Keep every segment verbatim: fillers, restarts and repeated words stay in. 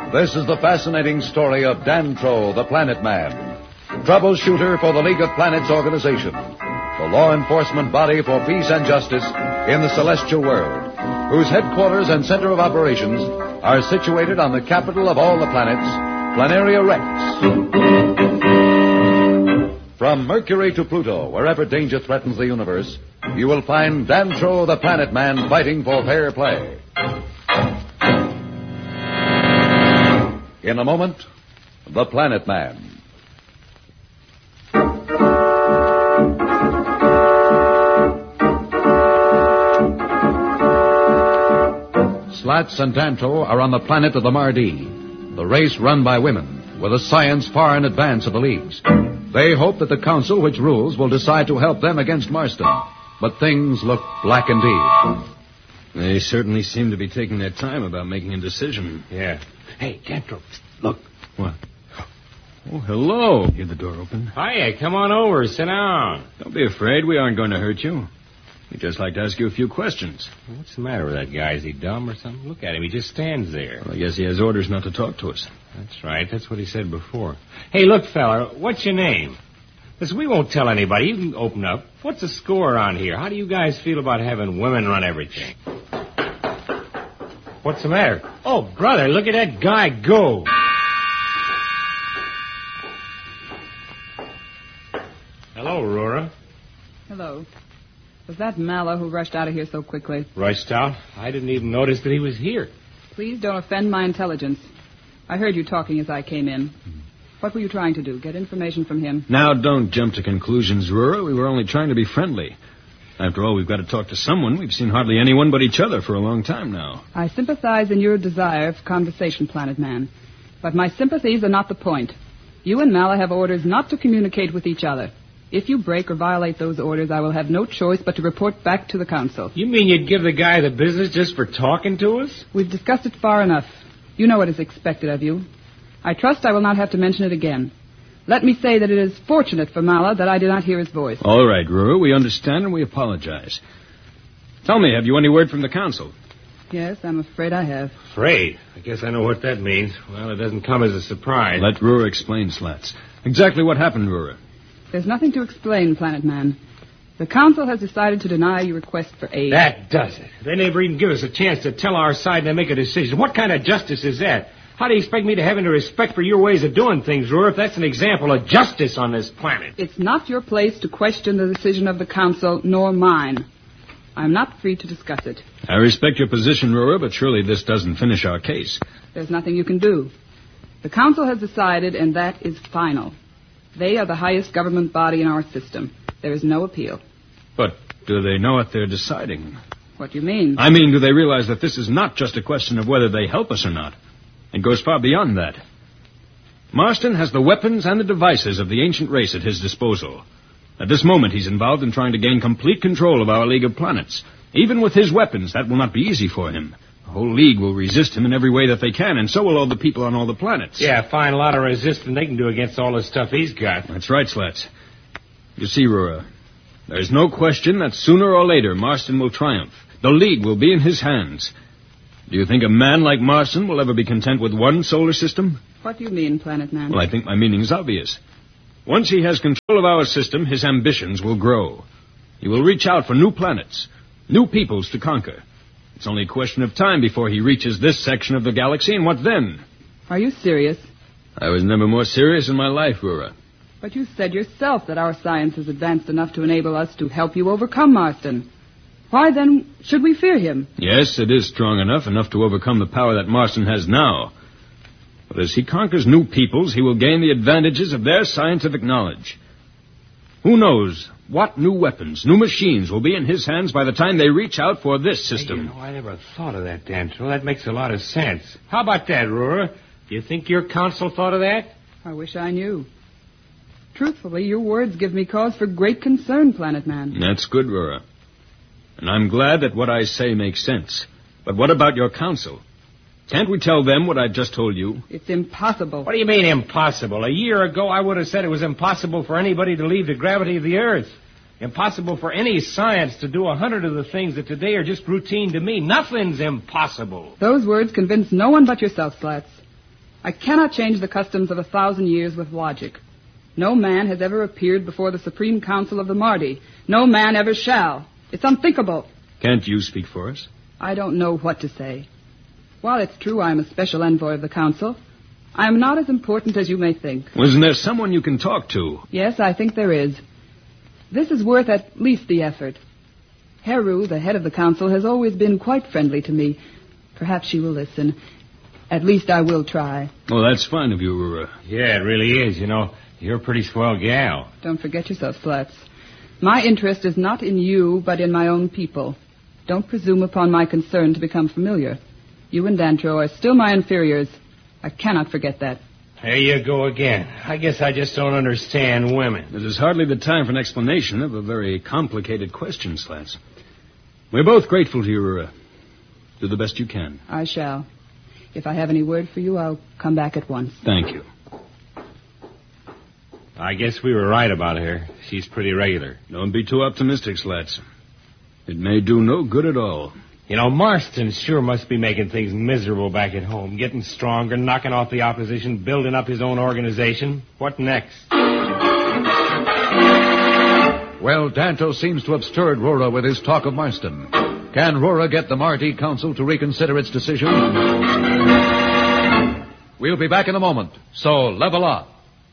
This is the fascinating story of Dantro, the Planet Man, troubleshooter for the League of Planets organization, the law enforcement body for peace and justice in the celestial world, whose headquarters and center of operations are situated on the capital of all the planets, Planaria Rex. From Mercury to Pluto, wherever danger threatens the universe, you will find Dantro, the Planet Man, fighting for fair play. In a moment, the Planet Man. Slats and Dantro are on the planet of the Mardi, the race run by women, with a science far in advance of the League's. They hope that the council which rules will decide to help them against Marston. But things look black indeed. They certainly seem to be taking their time about making a decision. Yeah. Hey, Dantro, look. What? Oh, hello. Hear the door open? Hiya, come on over. Sit down. Don't be afraid. We aren't going to hurt you. We'd just like to ask you a few questions. What's the matter with that guy? Is he dumb or something? Look at him. He just stands there. Well, I guess he has orders not to talk to us. That's right. That's what he said before. Hey, look, fella, what's your name? Listen, we won't tell anybody. You can open up. What's the score on here? How do you guys feel about having women run everything? What's the matter? Oh, brother, look at that guy go. Hello, Aurora. Hello. Was that Mallow who rushed out of here so quickly? Rushed out? I didn't even notice that he was here. Please don't offend my intelligence. I heard you talking as I came in. What were you trying to do? Get information from him? Now, don't jump to conclusions, Rura. We were only trying to be friendly. After all, we've got to talk to someone. We've seen hardly anyone but each other for a long time now. I sympathize in your desire for conversation, Planet Man. But my sympathies are not the point. You and Mala have orders not to communicate with each other. If you break or violate those orders, I will have no choice but to report back to the council. You mean you'd give the guy the business just for talking to us? We've discussed it far enough. You know what is expected of you. I trust I will not have to mention it again. Let me say that it is fortunate for Mala that I did not hear his voice. All right, Rura, we understand and we apologize. Tell me, have you any word from the council? Yes, I'm afraid I have. Afraid? I guess I know what that means. Well, it doesn't come as a surprise. Let Rura explain, Slats. Exactly what happened, Rura? There's nothing to explain, Planet Man. The council has decided to deny your request for aid. That does it. They never even give us a chance to tell our side and make a decision. What kind of justice is that? How do you expect me to have any respect for your ways of doing things, Rura, if that's an example of justice on this planet? It's not your place to question the decision of the council, nor mine. I'm not free to discuss it. I respect your position, Rura, but surely this doesn't finish our case. There's nothing you can do. The council has decided, and that is final. They are the highest government body in our system. There is no appeal. But do they know what they're deciding? What do you mean? I mean, do they realize that this is not just a question of whether they help us or not? It goes far beyond that. Marston has the weapons and the devices of the ancient race at his disposal. At this moment, he's involved in trying to gain complete control of our League of Planets. Even with his weapons, that will not be easy for him. The whole League will resist him in every way that they can, and so will all the people on all the planets. Yeah, find a lot of resistance they can do against all the stuff he's got. That's right, Slats. You see, Rura, there's no question that sooner or later Marston will triumph. The League will be in his hands. Do you think a man like Marston will ever be content with one solar system? What do you mean, Planet Man? Well, I think my meaning is obvious. Once he has control of our system, his ambitions will grow. He will reach out for new planets, new peoples to conquer. It's only a question of time before he reaches this section of the galaxy, and what then? Are you serious? I was never more serious in my life, Rura. But you said yourself that our science is advanced enough to enable us to help you overcome Marston. Why, then, should we fear him? Yes, it is strong enough, enough to overcome the power that Marston has now. But as he conquers new peoples, he will gain the advantages of their scientific knowledge. Who knows what new weapons, new machines will be in his hands by the time they reach out for this system. Hey, you know, I never thought of that, Dantro. That makes a lot of sense. How about that, Rura? Do you think your council thought of that? I wish I knew. Truthfully, your words give me cause for great concern, Planet Man. That's good, Rura. And I'm glad that what I say makes sense. But what about your council? Can't we tell them what I just told you? It's impossible. What do you mean impossible? A year ago, I would have said it was impossible for anybody to leave the gravity of the Earth. Impossible for any science to do a hundred of the things that today are just routine to me. Nothing's impossible. Those words convince no one but yourself, Slats. I cannot change the customs of a thousand years with logic. No man has ever appeared before the Supreme Council of the Mahdi. No man ever shall. It's unthinkable. Can't you speak for us? I don't know what to say. While it's true I am a special envoy of the Council, I am not as important as you may think. Wasn't there someone you can talk to? Yes, I think there is. This is worth at least the effort. Heru, the head of the Council, has always been quite friendly to me. Perhaps she will listen. At least I will try. Oh, that's fine of you, Aurora. Yeah, it really is. You know, you're a pretty swell gal. Don't forget yourself, Slats. My interest is not in you, but in my own people. Don't presume upon my concern to become familiar. You and Dantro are still my inferiors. I cannot forget that. There you go again. I guess I just don't understand women. This is hardly the time for an explanation of a very complicated question, Slats. We're both grateful to you, Aurora. Do the best you can. I shall. If I have any word for you, I'll come back at once. Thank you. I guess we were right about her. She's pretty regular. Don't be too optimistic, Slats. It may do no good at all. You know, Marston sure must be making things miserable back at home, getting stronger, knocking off the opposition, building up his own organization. What next? Well, Danto seems to have stirred Rora with his talk of Marston. Can Rora get the Mahdi Council to reconsider its decision? We'll be back in a moment, so level up.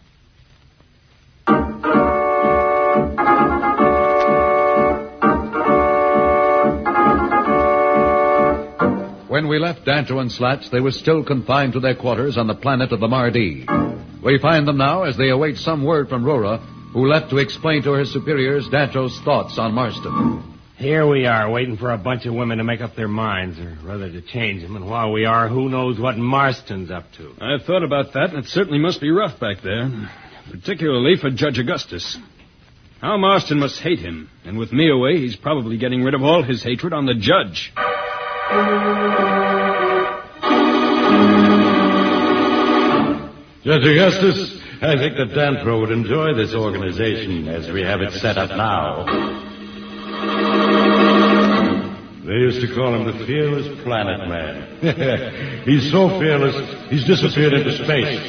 When we left Danto and Slats, they were still confined to their quarters on the planet of the Mahdi. We find them now as they await some word from Rora, who left to explain to her superiors Danto's thoughts on Marston. Here we are, waiting for a bunch of women to make up their minds, or rather to change them. And while we are, who knows what Marston's up to? I've thought about that, and it certainly must be rough back there. Particularly for Judge Augustus. How Marston must hate him. And with me away, he's probably getting rid of all his hatred on the judge. Judge Augustus, I think that Dantro would enjoy this organization as we have it set up now. They used to call him the Fearless Planet Man. He's so fearless, he's disappeared into space.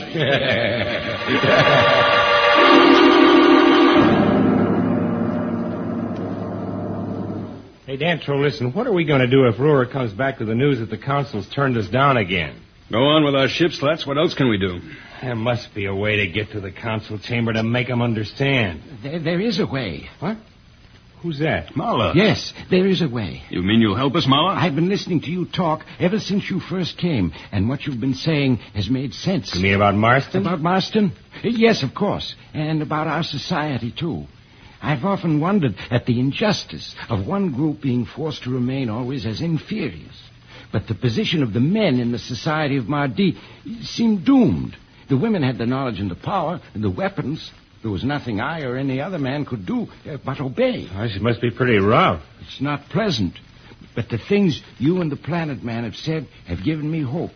Hey, Dantro, listen, what are we going to do if Rora comes back to the news that the Council's turned us down again? Go on with our ship, Slats. What else can we do? There must be a way to get to the Council chamber to make them understand. There, there is a way. What? Who's that? Mala. Yes, there is a way. You mean you'll help us, Mala? I've been listening to you talk ever since you first came, and what you've been saying has made sense. You mean about Marston? About Marston? Yes, of course. And about our society, too. I've often wondered at the injustice of one group being forced to remain always as inferiors. But the position of the men in the society of Mahdi seemed doomed. The women had the knowledge and the power and the weapons. There was nothing I or any other man could do uh, but obey. Oh, she must be pretty rough. It's not pleasant. But the things you and the Planet Man have said have given me hope.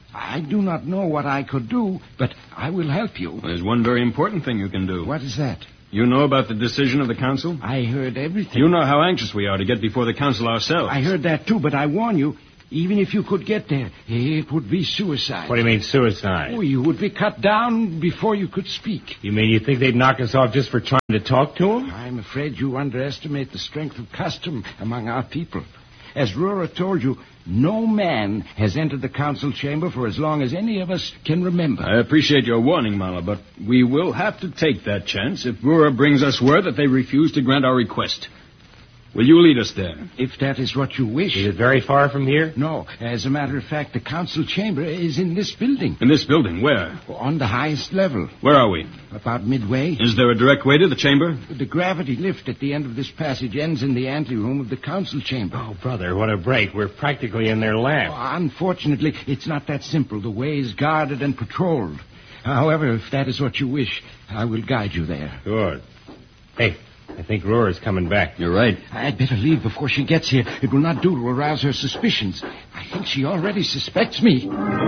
I do not know what I could do, but I will help you. There's one very important thing you can do. What is that? You know about the decision of the Council? I heard everything. You know how anxious we are to get before the Council ourselves. I heard that, too, but I warn you, even if you could get there, it would be suicide. What do you mean, suicide? Oh, you would be cut down before you could speak. You mean you think they'd knock us off just for trying to talk to them? I'm afraid you underestimate the strength of custom among our people. As Rora told you, no man has entered the council chamber for as long as any of us can remember. I appreciate your warning, Mala, but we will have to take that chance if Rora brings us word that they refuse to grant our request. Will you lead us there? If that is what you wish. Is it very far from here? No. As a matter of fact, the council chamber is in this building. In this building? Where? On the highest level. Where are we? About midway. Is there a direct way to the chamber? The gravity lift at the end of this passage ends in the anteroom of the council chamber. Oh, brother, what a break. We're practically in their lap. Oh, unfortunately, it's not that simple. The way is guarded and patrolled. However, if that is what you wish, I will guide you there. Good. Hey, I think Rora's coming back. You're right. I'd better leave before she gets here. It will not do to arouse her suspicions. I think she already suspects me.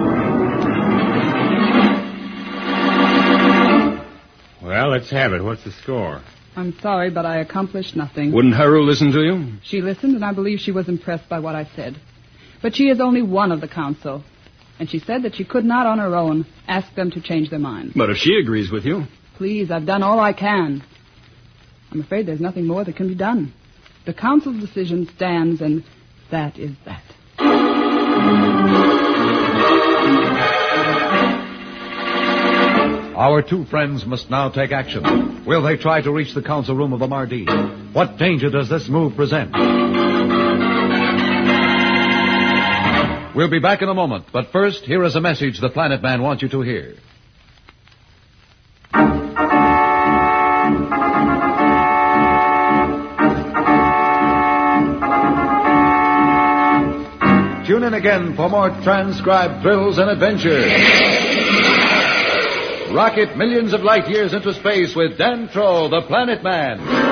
Well, let's have it. What's the score? I'm sorry, but I accomplished nothing. Wouldn't Haru listen to you? She listened, and I believe she was impressed by what I said. But she is only one of the council. And she said that she could not on her own ask them to change their minds. But if she agrees with you... Please, I've done all I can. I'm afraid there's nothing more that can be done. The council's decision stands, and that is that. Our two friends must now take action. Will they try to reach the council room of the Mardee? What danger does this move present? We'll be back in a moment, but first, here is a message the Planet Man wants you to hear. Tune in again for more transcribed thrills and adventures. Rocket millions of light years into space with Dan Troll, the Planet Man.